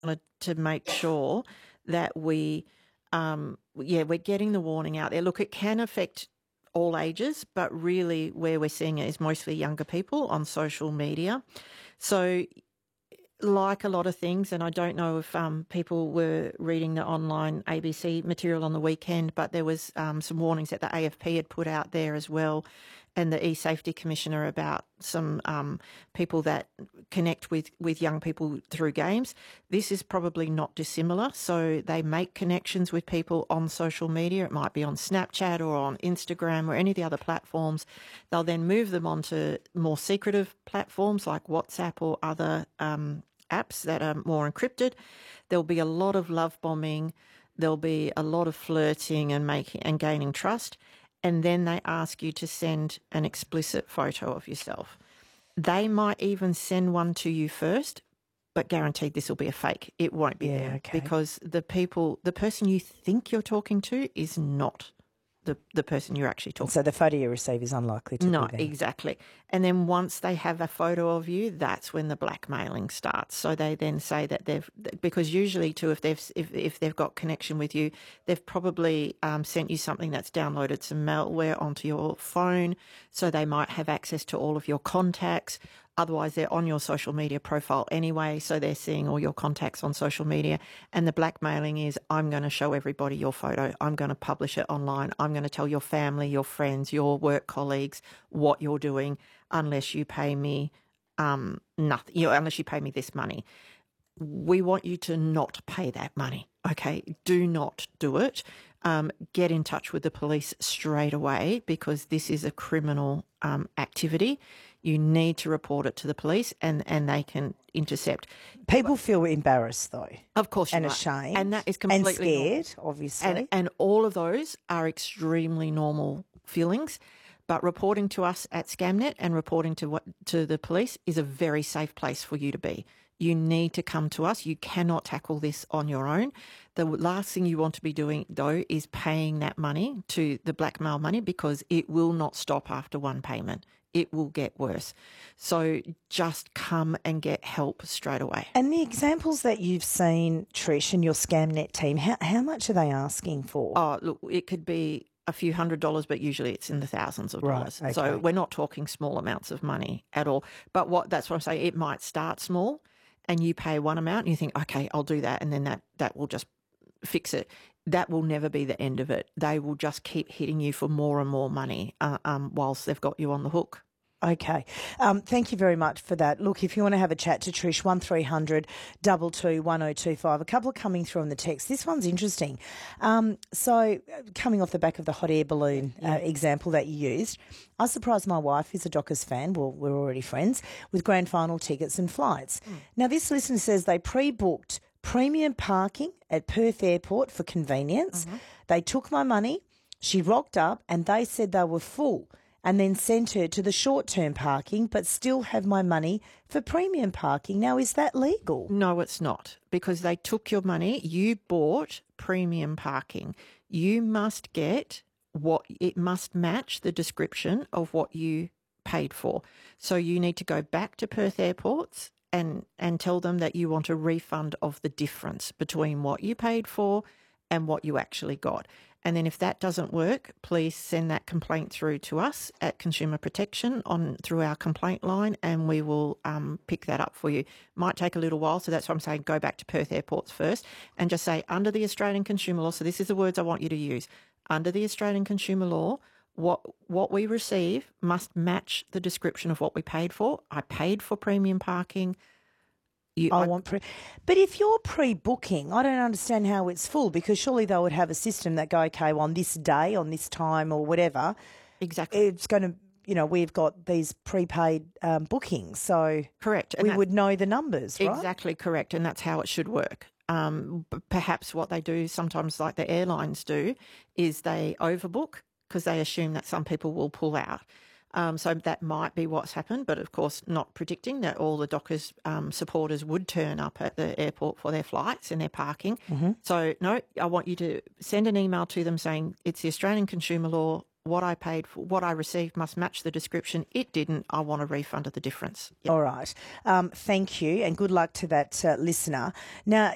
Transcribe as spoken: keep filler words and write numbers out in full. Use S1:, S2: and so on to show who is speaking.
S1: wanted to make sure that we, um, yeah, we're getting the warning out there. Look, it can affect all ages, but really where we're seeing it is mostly younger people on social media. So like a lot of things, and I don't know if um, people were reading the online A B C material on the weekend, but there was um, some warnings that the A F P had put out there as well, and the E-Safety Commissioner about some um, people that connect with, with young people through games. This is probably not dissimilar. So they make connections with people on social media. It might be on Snapchat or on Instagram or any of the other platforms. They'll then move them onto more secretive platforms like WhatsApp or other um, apps that are more encrypted. There'll be a lot of love bombing. There'll be a lot of flirting and making and gaining trust. And then they ask you to send an explicit photo of yourself. They might even send one to you first, but guaranteed this will be a fake. It won't be
S2: Yeah,
S1: there
S2: okay.
S1: because the people, the person you think you're talking to is not the, the person you're actually talking to.
S2: So the photo you receive is unlikely to
S1: No,
S2: be there.
S1: exactly. And then once they have a photo of you, that's when the blackmailing starts. So they then say that they've, because usually too, if they've if, if they've got connection with you, they've probably um, sent you something that's downloaded some malware onto your phone. So they might have access to all of your contacts. Otherwise, they're on your social media profile anyway, so they're seeing all your contacts on social media. And the blackmailing is, I'm going to show everybody your photo. I'm going to publish it online. I'm going to tell your family, your friends, your work colleagues what you're doing unless you pay me um, nothing, you know, unless you pay me this money. We want you to not pay that money, okay? Do not do it. Um, get in touch with the police straight away because this is a criminal um, activity. You need to report it to the police and, and they can intercept.
S2: People feel embarrassed though.
S1: Of course you
S2: And
S1: are.
S2: ashamed.
S1: And that is completely
S2: and scared,
S1: normal.
S2: obviously.
S1: And, and all of those are extremely normal feelings. But reporting to us at Scamnet and reporting to what to the police is a very safe place for you to be. You need to come to us. You cannot tackle this on your own. The last thing you want to be doing, though, is paying that money to the blackmail money because it will not stop after one payment. It will get worse. So just come and get help straight away.
S2: And the examples that you've seen, Trish, and your Scamnet team, how, how much are they asking for?
S1: Oh, look, it could be a few hundred dollars, but usually it's in the thousands of
S2: Right,
S1: dollars.
S2: okay.
S1: So we're not talking small amounts of money at all. But what that's what I'm saying. It might start small and you pay one amount and you think, okay, I'll do that. And then that, that will just fix it. That will never be the end of it. They will just keep hitting you for more and more money uh, um, whilst they've got you on the hook.
S2: Okay. Um, thank you very much for that. Look, if you want to have a chat to Trish, one three hundred two two one oh two five. A couple are coming through on the text. This one's interesting. Um, so coming off the back of the hot air balloon uh, example that you used, I surprised my wife, who's a Dockers fan, well, we're already friends, with grand final tickets and flights. Mm. Now, this listener says they pre-booked premium parking at Perth Airport for convenience. Mm-hmm. They took my money. She rocked up and they said they were full, and then sent her to the short-term parking but still have my money for premium parking. Now, is that legal?
S1: No, it's not, because they took your money. You bought premium parking. You must get what it must match the description of what you paid for. So you need to go back to Perth Airports and, and tell them that you want a refund of the difference between what you paid for and what you actually got. And then if that doesn't work, please send that complaint through to us at Consumer Protection on through our complaint line, and we will um, pick that up for you. Might take a little while, so that's why I'm saying go back to Perth Airports first and just say, under the Australian Consumer Law, so this is the words I want you to use, under the Australian Consumer Law, what what we receive must match the description of what we paid for. I paid for premium parking. You,
S2: I,
S1: I
S2: want pre- But if you're pre-booking, I don't understand how it's full, because surely they would have a system that go, okay, well, on this day, on this time or whatever,
S1: exactly.
S2: it's going to, you know, we've got these prepaid um, bookings. So
S1: correct. And
S2: we
S1: that,
S2: would know the numbers, right?
S1: Exactly correct. And that's how it should work. Um, perhaps what they do sometimes, like the airlines do, is they overbook because they assume that some people will pull out. Um, so that might be what's happened, but of course not predicting that all the Dockers um, supporters would turn up at the airport for their flights and their parking. Mm-hmm. So no, I want you to send an email to them saying it's the Australian Consumer Law. What I paid for, what I received must match the description. It didn't. I want a refund of the difference. Yep.
S2: All right. Um, thank you, and good luck to that uh, listener. Now,